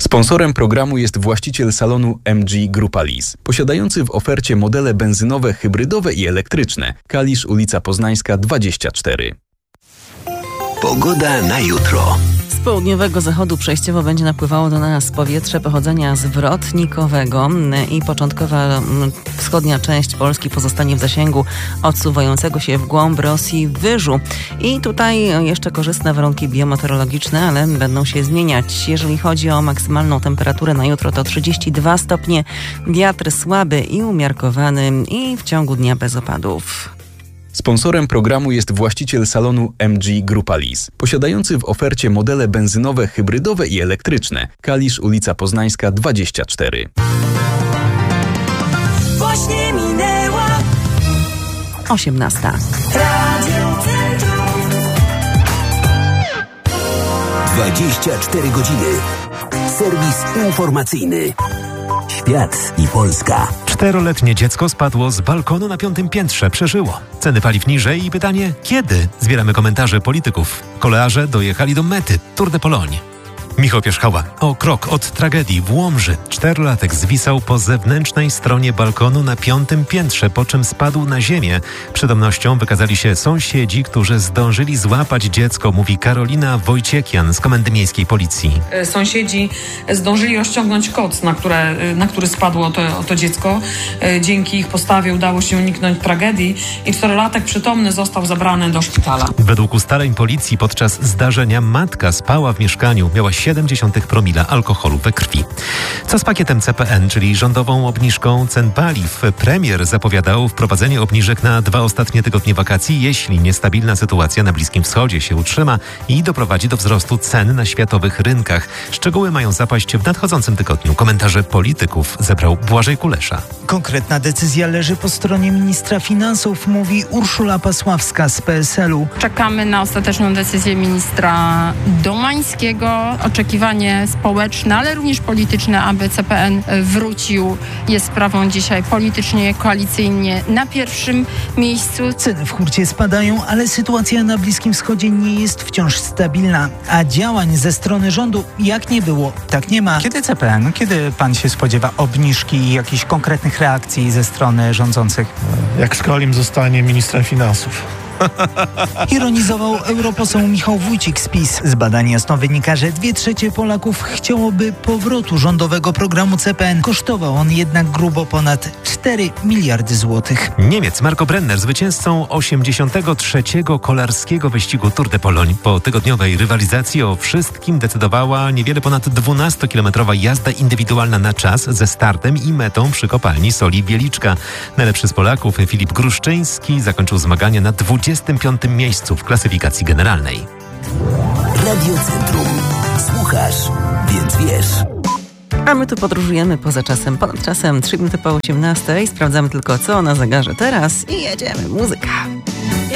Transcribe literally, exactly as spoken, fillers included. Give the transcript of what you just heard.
Sponsorem programu jest właściciel salonu M G Grupa Lease, posiadający w ofercie modele benzynowe, hybrydowe i elektryczne. Kalisz, ulica Poznańska dwadzieścia cztery. Pogoda na jutro. Z południowego zachodu przejściowo będzie napływało do nas powietrze pochodzenia zwrotnikowego i początkowa wschodnia część Polski pozostanie w zasięgu odsuwającego się w głąb Rosji wyżu. I tutaj jeszcze korzystne warunki biometeorologiczne, ale będą się zmieniać. Jeżeli chodzi o maksymalną temperaturę na jutro, to trzydzieści dwa stopnie, wiatr słaby i umiarkowany i w ciągu dnia bez opadów. Sponsorem programu jest właściciel salonu M G Grupa Lease, posiadający w ofercie modele benzynowe, hybrydowe i elektryczne. Kalisz, ulica Poznańska dwadzieścia cztery. Właśnie minęła osiemnasta. dwadzieścia cztery godziny. Serwis informacyjny. Świat i Polska. Czteroletnie dziecko spadło z balkonu na piątym piętrze. Przeżyło. Ceny paliw niżej i pytanie, kiedy? Zbieramy komentarze polityków. Kolearze dojechali do mety. Tour de Pologne. Michał Pierzchała. O krok od tragedii w Łomży. Czterolatek zwisał po zewnętrznej stronie balkonu na piątym piętrze, po czym spadł na ziemię. Przytomnością wykazali się sąsiedzi, którzy zdążyli złapać dziecko, mówi Karolina Wojciekian z Komendy Miejskiej Policji. Sąsiedzi zdążyli rozciągnąć koc, na, które, na który spadło to, to dziecko. Dzięki ich postawie udało się uniknąć tragedii i czterolatek przytomny został zabrany do szpitala. Według ustaleń policji podczas zdarzenia matka spała w mieszkaniu, miała siedemdziesiąt promila alkoholu we krwi. Co z pakietem C P N, czyli rządową obniżką cen paliw? Premier zapowiadał wprowadzenie obniżek na dwa ostatnie tygodnie wakacji, jeśli niestabilna sytuacja na Bliskim Wschodzie się utrzyma i doprowadzi do wzrostu cen na światowych rynkach. Szczegóły mają zapaść w nadchodzącym tygodniu. Komentarze polityków zebrał Błażej Kulesza. Konkretna decyzja leży po stronie ministra finansów, mówi Urszula Pasławska z P S L u. Czekamy na ostateczną decyzję ministra Domańskiego. Oczekiwanie społeczne, ale również polityczne, aby C P N wrócił, jest sprawą dzisiaj politycznie, koalicyjnie na pierwszym miejscu. Ceny w hurcie spadają, ale sytuacja na Bliskim Wschodzie nie jest wciąż stabilna, a działań ze strony rządu jak nie było, tak nie ma. Kiedy C P N, kiedy pan się spodziewa obniżki i jakichś konkretnych reakcji ze strony rządzących? Jak Skolim zostanie ministrem finansów. Ironizował europoseł Michał Wójcik z PiS. Z badań jasno wynika, że dwie trzecie Polaków chciałoby powrotu rządowego programu C P N. Kosztował on jednak grubo ponad cztery miliardy złotych. Niemiec Marco Brenner zwycięzcą osiemdziesiątego trzeciego kolarskiego wyścigu Tour de Pologne. Po tygodniowej rywalizacji o wszystkim decydowała niewiele ponad dwunastokilometrowa jazda indywidualna na czas ze startem i metą przy kopalni Soli Wieliczka. Najlepszy z Polaków Filip Gruszczyński zakończył zmagania na dwudziestym piątym miejscu w klasyfikacji generalnej. Radio Centrum. Słuchasz, więc wiesz. A my tu podróżujemy poza czasem, ponad czasem, trzy minuty po osiemnastej. Sprawdzamy tylko, co na zegarze teraz i jedziemy. Muzyka.